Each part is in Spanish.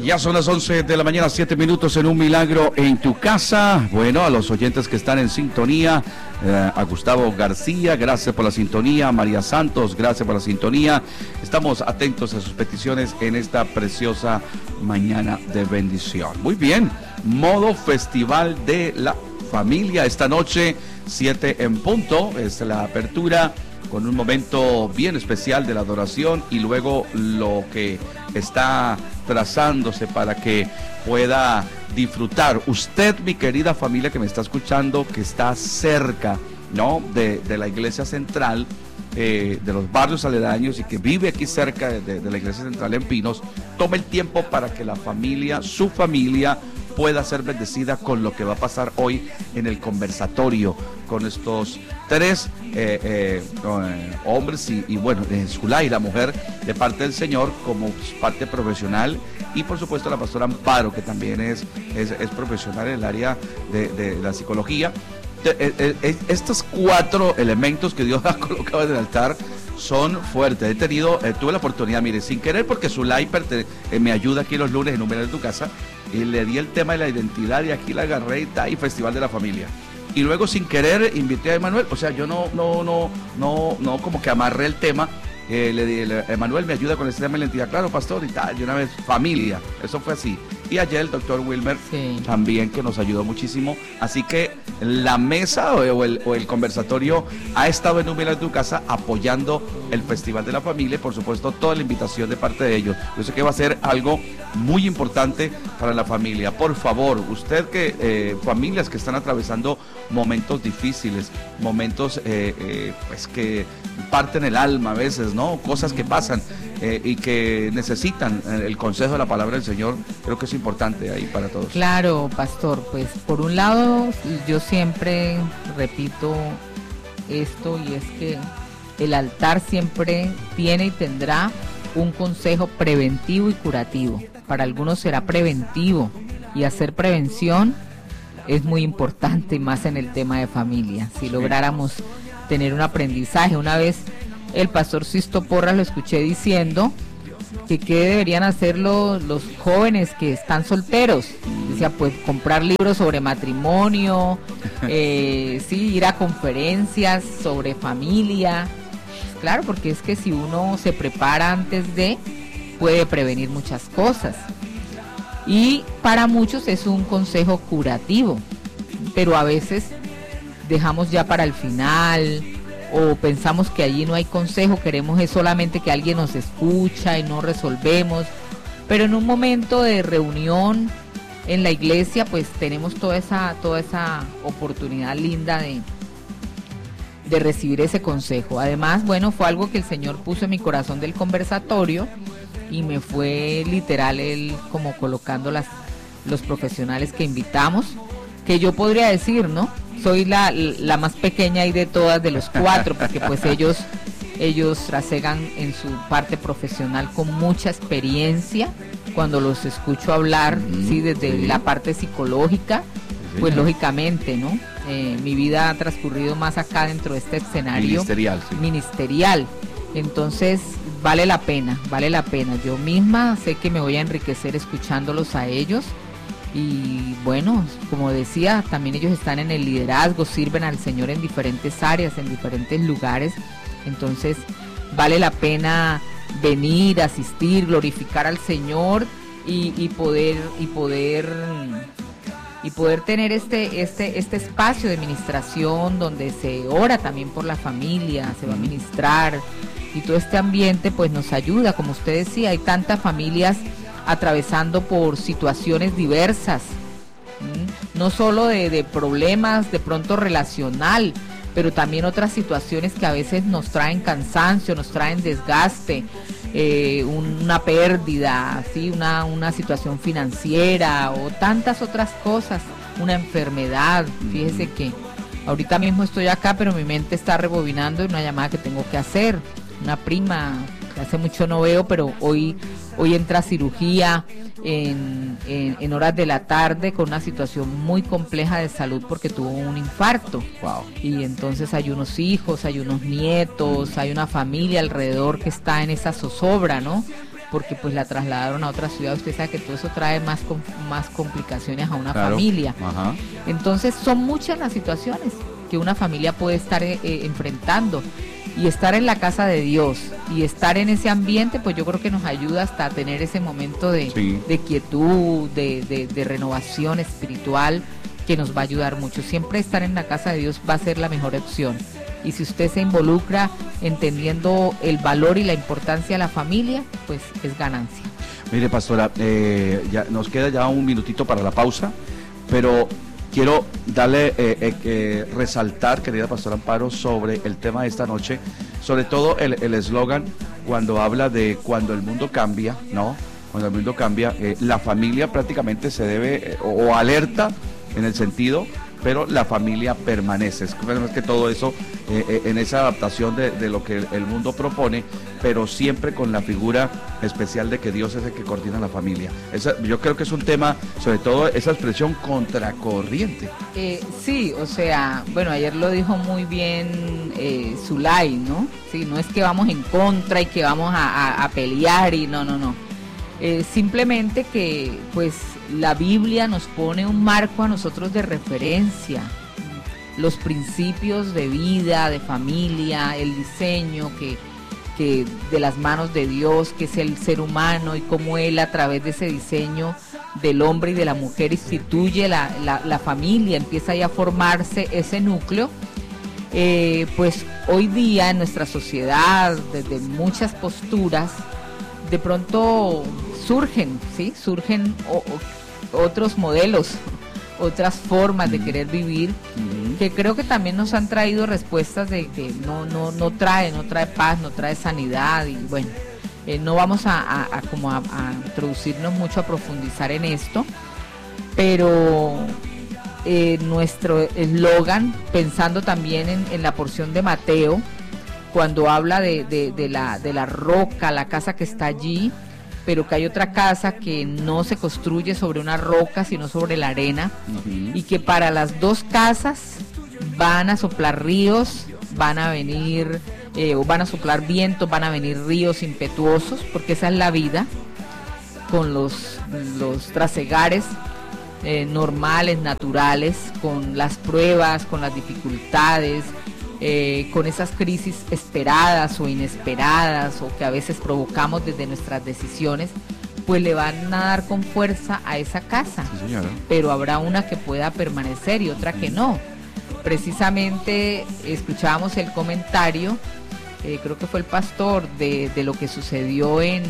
Ya son las 11 de la mañana, 7 minutos en Un Milagro en tu Casa. Bueno, a los oyentes que están en sintonía, a Gustavo García, gracias por la sintonía. María Santos, gracias por la sintonía. Estamos atentos a sus peticiones en esta preciosa mañana de bendición. Muy bien, modo Festival de la Familia. Esta noche, 7 en punto, es la apertura con un momento bien especial de la adoración y luego lo que está trazándose para que pueda disfrutar usted, mi querida familia que me está escuchando, que está cerca, ¿no?, de la iglesia central, de los barrios aledaños y que vive aquí cerca de la iglesia central en Pinos. Tome el tiempo para que la familia, su familia, pueda ser bendecida con lo que va a pasar hoy en el conversatorio con estos tres hombres y bueno, Zulay, la mujer de parte del Señor como parte profesional, y por supuesto la pastora Amparo, que también es profesional en el área de la psicología. Estos 4 elementos que Dios ha colocado en el altar son fuertes. Tuve la oportunidad, mire, sin querer, porque Zulay me ayuda aquí los lunes en Un Milagro en tu Casa, y le di el tema de la identidad y aquí la agarré y Festival de la Familia. Y luego sin querer invité a Emanuel, o sea, yo no como que amarré el tema. Le di, Emanuel me ayuda con este tema de la identidad, claro, pastor, y tal, y una vez familia, eso fue así. Y ayer el doctor Wilmer también, que nos ayudó muchísimo. Así que la mesa o el conversatorio ha estado en Un Milagro en tu Casa apoyando el Festival de la Familia y por supuesto toda la invitación de parte de ellos. Yo sé que va a ser algo muy importante para la familia. Por favor, usted familias que están atravesando momentos difíciles, momentos pues que parten el alma a veces, ¿no? Cosas que pasan y que necesitan el consejo de la palabra del Señor, creo que es importante ahí para todos. Claro, pastor, pues por un lado yo siempre repito esto, y es que el altar siempre tiene y tendrá un consejo preventivo y curativo. Para algunos será preventivo, y hacer prevención es muy importante, más en el tema de familia. Si lográramos tener un aprendizaje, una vez el pastor Sisto Porras lo escuché diciendo que qué deberían hacer los jóvenes que están solteros. Decía, pues comprar libros sobre matrimonio, ir a conferencias sobre familia. Claro, porque es que si uno se prepara antes puede prevenir muchas cosas. Y para muchos es un consejo curativo, pero a veces dejamos ya para el final, o pensamos que allí no hay consejo, queremos es solamente que alguien nos escucha y no resolvemos. Pero en un momento de reunión en la iglesia, pues tenemos toda esa oportunidad linda de recibir ese consejo. Además, bueno, fue algo que el Señor puso en mi corazón del conversatorio, y me fue literal él como colocando los profesionales que invitamos, que yo podría decir, ¿no? Soy la más pequeña ahí de todas, de los 4, porque pues ellos trasegan en su parte profesional con mucha experiencia. Cuando los escucho hablar, desde la parte psicológica, pues lógicamente, ¿no? Mi vida ha transcurrido más acá dentro de este escenario ministerial. Entonces vale la pena. Yo misma sé que me voy a enriquecer escuchándolos a ellos. Y bueno, como decía, también ellos están en el liderazgo, sirven al Señor en diferentes áreas, en diferentes lugares. Entonces vale la pena venir, asistir, glorificar al Señor y poder tener este espacio de ministración donde se ora también por la familia, se va a ministrar, y todo este ambiente pues nos ayuda. Como usted decía, hay tantas familias atravesando por situaciones diversas, no solo de problemas de pronto relacional, pero también otras situaciones que a veces nos traen cansancio, nos traen desgaste, una pérdida, ¿sí? una situación financiera o tantas otras cosas, una enfermedad. Fíjese que ahorita mismo estoy acá, pero mi mente está rebobinando en una llamada que tengo que hacer. Una prima que hace mucho no veo, pero hoy entra a cirugía en horas de la tarde con una situación muy compleja de salud porque tuvo un infarto. Wow. Y entonces hay unos hijos, hay unos nietos, hay una familia alrededor que está en esa zozobra, ¿no? porque pues la trasladaron a otra ciudad. Usted sabe que todo eso trae más complicaciones a una Claro. familia. Ajá. Entonces son muchas las situaciones que una familia puede estar enfrentando, y estar en la casa de Dios y estar en ese ambiente, pues yo creo que nos ayuda hasta a tener ese momento de quietud, de renovación espiritual, que nos va a ayudar mucho. Siempre estar en la casa de Dios va a ser la mejor opción. Y si usted se involucra entendiendo el valor y la importancia de la familia, pues es ganancia. Mire, pastora, ya nos queda ya un minutito para la pausa, pero quiero darle, resaltar, querida pastora Amparo, sobre el tema de esta noche, sobre todo el eslogan cuando habla de cuando el mundo cambia, ¿no? Cuando el mundo cambia, la familia prácticamente se debe, o alerta en el sentido, pero la familia permanece. Es que todo eso en esa adaptación de lo que el mundo propone, pero siempre con la figura especial de que Dios es el que coordina la familia. Yo creo que es un tema, sobre todo esa expresión contracorriente. Sí, o sea, bueno, ayer lo dijo muy bien Zulay, ¿no? Sí, no es que vamos en contra y que vamos a pelear y no. Simplemente que pues la Biblia nos pone un marco a nosotros de referencia, los principios de vida, de familia, el diseño que de las manos de Dios, que es el ser humano, y cómo Él a través de ese diseño del hombre y de la mujer instituye la familia, empieza ya a formarse ese núcleo. Pues hoy día en nuestra sociedad, desde muchas posturas, de pronto surgen otros modelos, otras formas de querer vivir, que creo que también nos han traído respuestas de que no trae paz, no trae sanidad, y bueno, no vamos a introducirnos mucho, a profundizar en esto, pero nuestro eslogan, pensando también en la porción de Mateo, cuando habla de la roca, la casa que está allí, pero que hay otra casa que no se construye sobre una roca, sino sobre la arena, y que para las dos casas van a soplar ríos, van a venir, o van a soplar vientos, van a venir ríos impetuosos, porque esa es la vida, con los trasegares normales, naturales, con las pruebas, con las dificultades, con esas crisis esperadas o inesperadas, o que a veces provocamos desde nuestras decisiones, pues le van a dar con fuerza a esa casa. Sí, señora. Pero habrá una que pueda permanecer y otra que no. Precisamente escuchábamos el comentario, creo que fue el pastor, de lo que sucedió en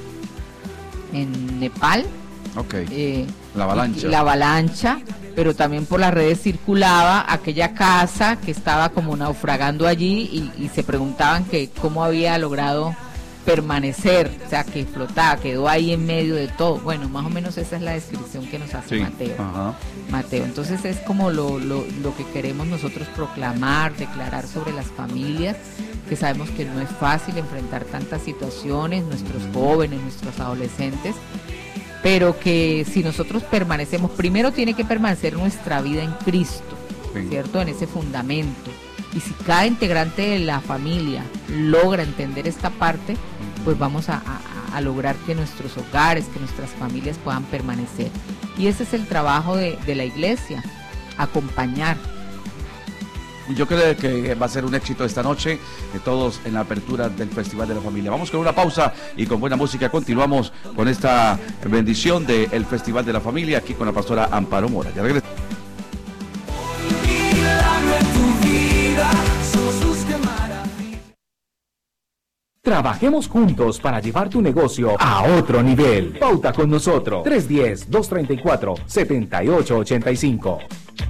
Nepal. Okay. La avalancha. Pero también por las redes circulaba aquella casa que estaba como naufragando allí, y se preguntaban que cómo había logrado permanecer, o sea, que flotaba, quedó ahí en medio de todo. Bueno, más o menos esa es la descripción que nos hace Mateo. Ajá. Mateo, entonces es como lo que queremos nosotros proclamar, declarar sobre las familias, que sabemos que no es fácil enfrentar tantas situaciones, nuestros jóvenes, nuestros adolescentes, pero que si nosotros permanecemos, primero tiene que permanecer nuestra vida en Cristo, ¿cierto? En ese fundamento. Y si cada integrante de la familia logra entender esta parte, pues vamos a lograr que nuestros hogares, que nuestras familias puedan permanecer. Y ese es el trabajo de la iglesia, acompañar. Yo creo que va a ser un éxito esta noche, todos en la apertura del Festival de la Familia. Vamos con una pausa y con buena música continuamos con esta bendición del Festival de la Familia, aquí con la pastora Amparo Mora. Ya regresamos. Trabajemos juntos para llevar tu negocio a otro nivel. Pauta con nosotros. 310-234-7885.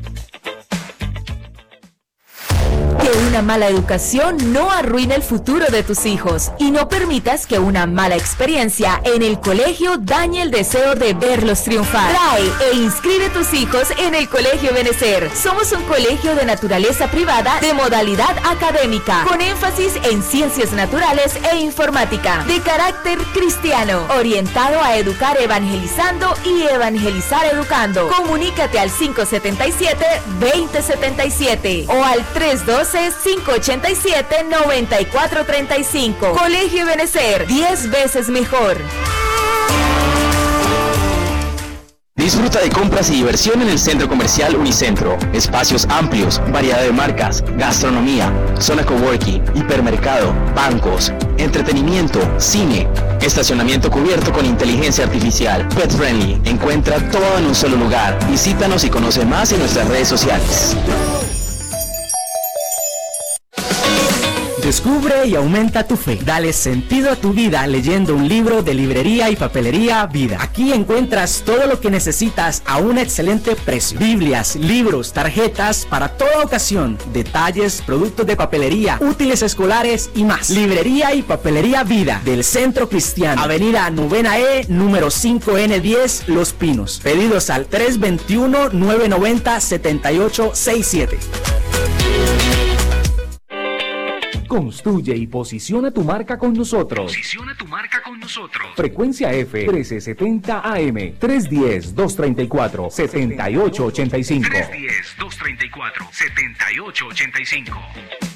Que una mala educación no arruine el futuro de tus hijos, y no permitas que una mala experiencia en el colegio dañe el deseo de verlos triunfar. Trae e inscribe tus hijos en el Colegio Benecer. Somos un colegio de naturaleza privada de modalidad académica, con énfasis en ciencias naturales e informática, de carácter cristiano, orientado a educar evangelizando y evangelizar educando. Comunícate al 577-2077 o al 312 587-9435. Colegio Benecer, 10 veces mejor. Disfruta de compras y diversión en el Centro Comercial Unicentro. Espacios amplios, variedad de marcas, gastronomía, zona coworking, hipermercado, bancos, entretenimiento, cine, estacionamiento cubierto con inteligencia artificial, pet friendly. Encuentra todo en un solo lugar. Visítanos y conoce más en nuestras redes sociales. Descubre y aumenta tu fe. Dale sentido a tu vida leyendo un libro de Librería y Papelería Vida. Aquí encuentras todo lo que necesitas a un excelente precio. Biblias, libros, tarjetas para toda ocasión, detalles, productos de papelería, útiles escolares y más. Librería y Papelería Vida del Centro Cristiano. Avenida Novena E, número 5N10, Los Pinos. Pedidos al 321-990-7867. Construye y posiciona tu marca con nosotros. Frecuencia F 1370 AM 310-234-7885. 310-234-7885.